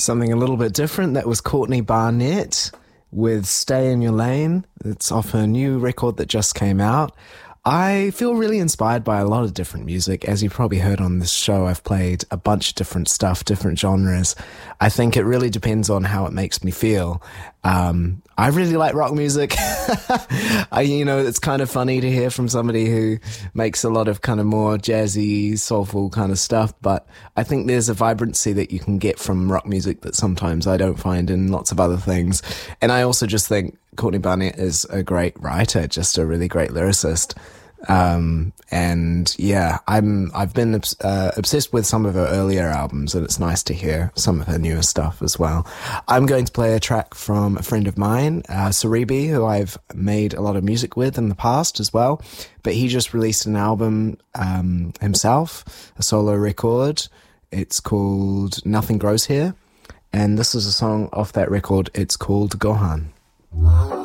Something a little bit different. That was Courtney Barnett with Stay in Your Lane. It's off her new record that just came out. I feel really inspired by a lot of different music. As you probably heard on this show, I've played a bunch of different stuff, different genres. I think it really depends on how it makes me feel. I really like rock music. It's kind of funny to hear from somebody who makes a lot of kind of more jazzy, soulful kind of stuff, but I think there's a vibrancy that you can get from rock music that sometimes I don't find in lots of other things. And I also just think Courtney Barnett is a great writer, just a really great lyricist. I've been obsessed with some of her earlier albums, and it's nice to hear some of her newer stuff as well. I'm going to play a track from a friend of mine, Cerebi, who I've made a lot of music with in the past as well, but he just released an album himself, a solo record. It's called Nothing Grows Here, and this is a song off that record. It's called Gohan.